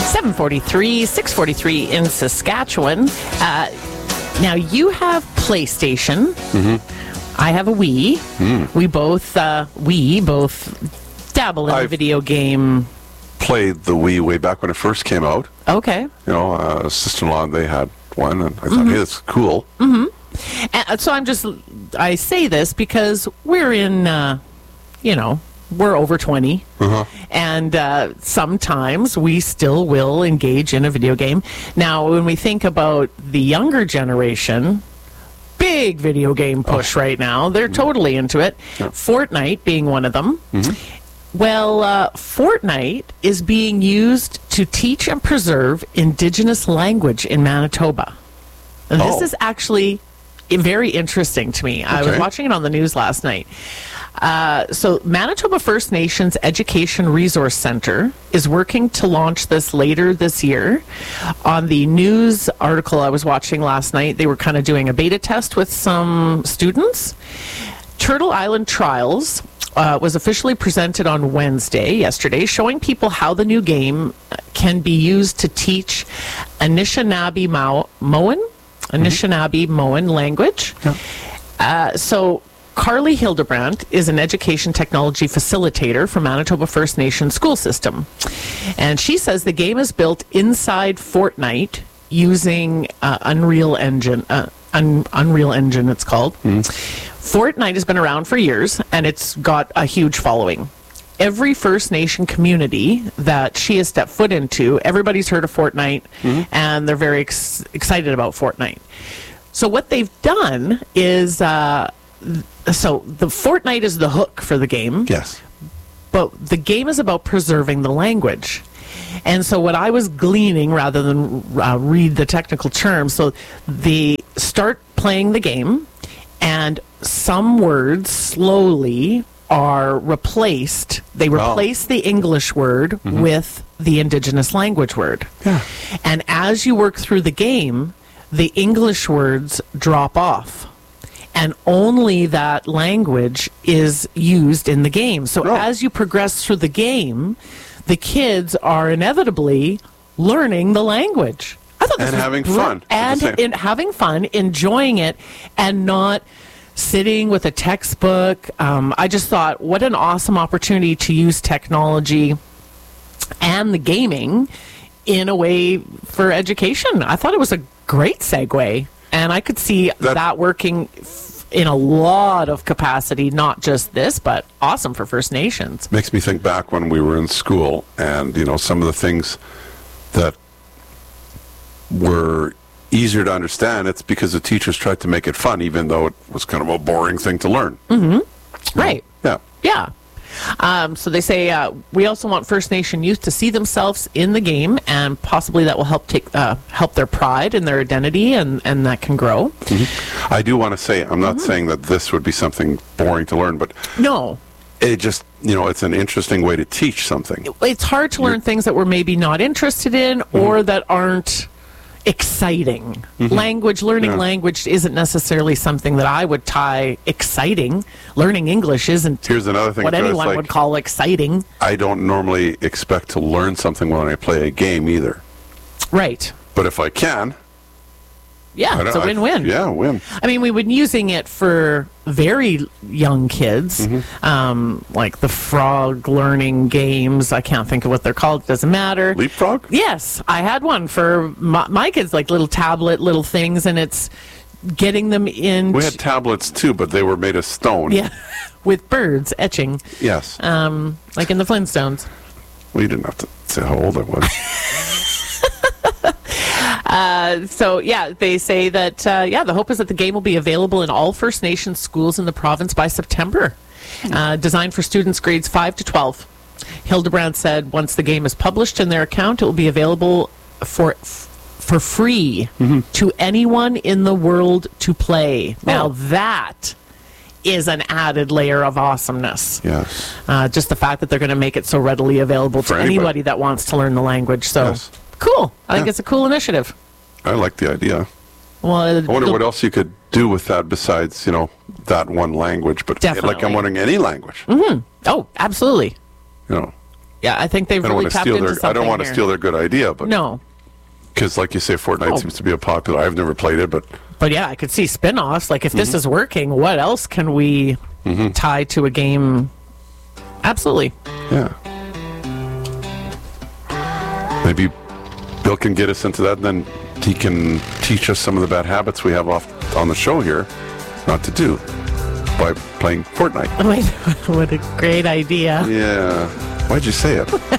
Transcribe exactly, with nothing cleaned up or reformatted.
seven forty-three, six forty-three in Saskatchewan. Uh, now, you have PlayStation. Mm-hmm. I have a Wii. Mm. We both, uh, we both dabble in I've the video game. Played the Wii way back when it first came out. Okay. You know, uh, sister-in-law, they had one, and I thought, Mm-hmm. hey, that's cool. Mm-hmm. And so I'm just, I say this because we're in, uh, you know, we're over twenty, uh-huh. and uh, sometimes we still will engage in a video game. Now, when we think about the younger generation, big video game push oh. right now. They're mm-hmm. totally into it. Yep. Fortnite being one of them. Mm-hmm. Well, uh, Fortnite is being used to teach and preserve Indigenous language in Manitoba. And this oh. is actually very interesting to me. Okay. I was watching it on the news last night. Uh, so Manitoba First Nations Education Resource Center is working to launch this later this year. On the news article I was watching last night, they were kind of doing a beta test with some students. Turtle Island Trials uh, was officially presented on Wednesday, yesterday, showing people how the new game can be used to teach Anishinaabe Mao- Moan, Anishinaabe mm-hmm. Moan language. Yeah. Uh, so Carly Hildebrandt is an education technology facilitator for Manitoba First Nations school system. And she says the game is built inside Fortnite using uh, Unreal Engine, uh, Un- Unreal Engine it's called. Mm. Fortnite has been around for years, and it's got a huge following. Every First Nation community that she has stepped foot into, everybody's heard of Fortnite, mm-hmm. and they're very ex- excited about Fortnite. So what they've done is... Uh, So the Fortnite is the hook for the game. Yes. But the game is about preserving the language. And so what I was gleaning, rather than uh, read the technical terms, so they start playing the game, and some words slowly are replaced. They replace oh. the English word mm-hmm. with the Indigenous language word. Yeah. And as you work through the game, the English words drop off. And only that language is used in the game. So oh. as you progress through the game, the kids are inevitably learning the language. I thought this and was having great. fun. And in, having fun, enjoying it, and not sitting with a textbook. Um, I just thought, what an awesome opportunity to use technology and the gaming in a way for education. I thought it was a great segue. And I could see that, that working f- in a lot of capacity, not just this, but awesome for First Nations. Makes me think back when we were in school, and, you know, some of the things that were easier to understand, it's because the teachers tried to make it fun, even though it was kind of a boring thing to learn. Mm-hmm. Right. Yeah. Yeah. Um, so they say uh, we also want First Nation youth to see themselves in the game, and possibly that will help take uh, help their pride and their identity, and, and that can grow. Mm-hmm. I do want to say, I'm not mm-hmm. saying that this would be something boring to learn, but no, it just, you know, it's an interesting way to teach something. It's hard to You're, learn things that we're maybe not interested in mm-hmm. or that aren't exciting. Mm-hmm. Language, learning yeah. language isn't necessarily something that I would tie exciting. Learning English isn't Here's another thing what anyone like, would call exciting. I don't normally expect to learn something when I play a game either. Right. But if I can... Yeah, it's a win-win. I, yeah, win. I mean, we've been using it for very young kids, mm-hmm. um, like the frog learning games. I can't think of what they're called. It doesn't matter. Leapfrog? Yes, I had one for my, my kids, like little tablet, little things, and it's getting them in. We had tablets too, but they were made of stone. Yeah, with birds etching. Yes. Um, like in the Flintstones. Well, you didn't have to say how old I was. Uh, so, yeah, they say that, uh, yeah, the hope is that the game will be available in all First Nations schools in the province by September. Uh, designed for students grades five to twelve. Hildebrandt said once the game is published in their account, it will be available for for free mm-hmm. to anyone in the world to play. Oh. Now, that is an added layer of awesomeness. Yes. Uh, just the fact that they're going to make it so readily available for to anybody. anybody that wants to learn the language. So. Yes. Cool. I think yeah. it's a cool initiative. I like the idea. Well, I wonder what else you could do with that besides, you know, that one language. But definitely. Like I'm wondering any language. Mm-hmm. Oh, absolutely. You know, Yeah, I think they've I don't really want to tapped steal into their. something I don't want to here. steal their good idea, but No. because, like you say, Fortnite Oh. seems to be a popular. I've never played it, but But yeah, I could see spin-offs. Like, if this Mm-hmm. is working, what else can we tie to a game? Absolutely. yeah, maybe Bill can get us into that, and then he can teach us some of the bad habits we have off on the show here, not to do by playing Fortnite. Wait, what a great idea. Yeah, why'd you say it?